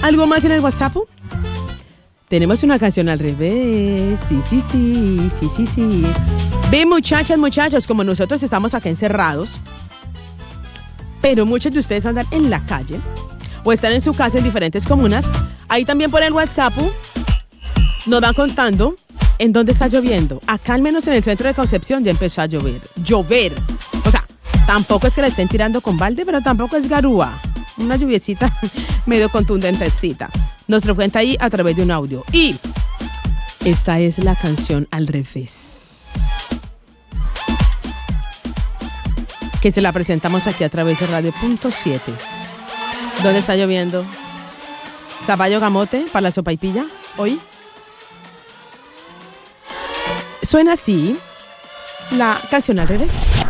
¿Algo más en el WhatsApp? Tenemos una canción al revés. Sí. Ve, muchachas, muchachos, como nosotros estamos acá encerrados, pero muchos de ustedes andan en la calle o están en su casa en diferentes comunas, ahí también por el WhatsApp nos van contando en dónde está lloviendo. Acá al menos en el centro de Concepción ya empezó a llover. O sea, tampoco es que la estén tirando con balde, pero tampoco es garúa. Una lluviecita medio contundentecita. Nos lo cuenta ahí a través de un audio. Y esta es la canción al revés, que se la presentamos aquí a través de Radio Punto 7. ¿Dónde está lloviendo? ¿Zapallo camote para la sopaipilla hoy? Suena así la canción al revés.